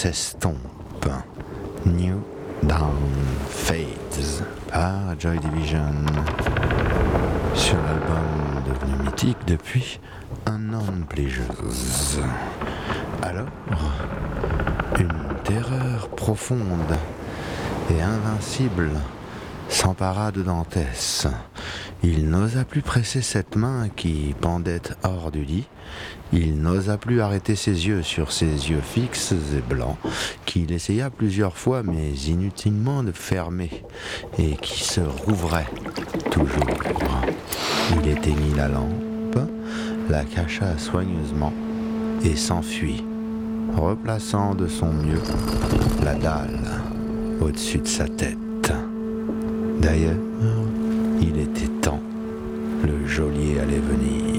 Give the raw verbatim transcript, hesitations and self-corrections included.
s'estompe. New Dawn Fades par Joy Division sur l'album devenu mythique depuis Unknown Pleasures. Alors, une terreur profonde et invincible s'empara de Dantès. Il n'osa plus presser cette main qui pendait hors du lit. Il n'osa plus arrêter ses yeux sur ses yeux fixes et blancs, qu'il essaya plusieurs fois mais inutilement de fermer, et qui se rouvraient toujours. Il éteignit la lampe, la cacha soigneusement et s'enfuit, replaçant de son mieux la dalle au-dessus de sa tête. D'ailleurs, il était temps, le geôlier allait venir.